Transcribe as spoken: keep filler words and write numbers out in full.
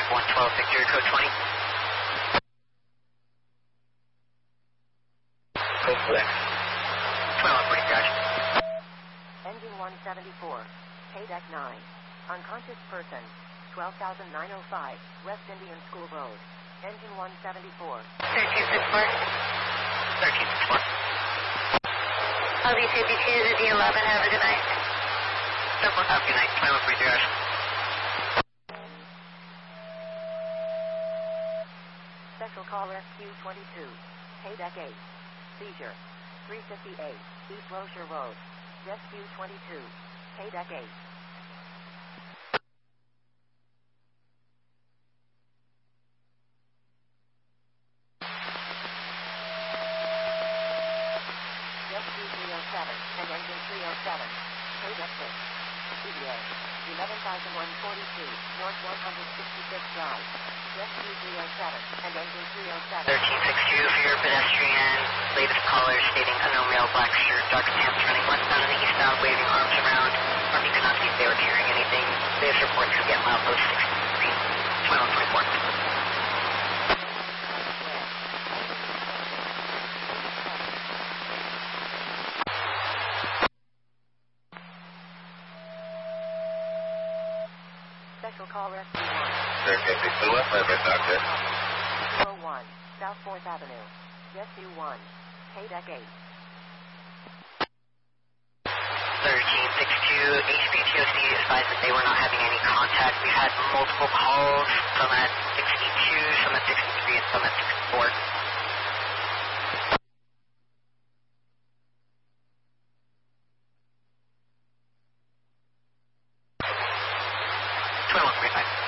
one twelve, Victor, code twenty. Code six. twenty-one forty, crash. Engine one seventy-four, K deck nine. Unconscious person, twelve thousand nine hundred five, West Indian School Road. Engine one seventy-four. thirteen sixty-four. thirteen sixty-four. L V fifty-two to D eleven, have a good night. Double have a good night, twenty-one forty, crash. Special call Rescue twenty-two, K deck eight. Seizure, three fifty-eight, East Rocher Road. Rescue twenty-two, K deck eight. Rescue three oh seven and engine three oh seven, K deck six. C D A, eleven thousand one hundred forty-two, North one hundred sixty-six Drive. Rescue three oh seven and engine three oh seven. thirteen sixty-two for your pedestrian. Latest caller stating unknown male, black shirt, dark pants, running westbound in the eastbound, waving arms around. Army could not see if they were hearing anything. Latest reports could get milepost sixty-three, twenty-one twenty-four. Special call Rescue one. Staircase to the left, my bad doctor. oh one, South fourth Avenue. Rescue one, K deck eight. thirteen sixty-two, H P T O C advised that they were not having any contact. We had multiple calls, some at sixty-two, some at sixty-three, and some at sixty-four. twenty-one forty-five.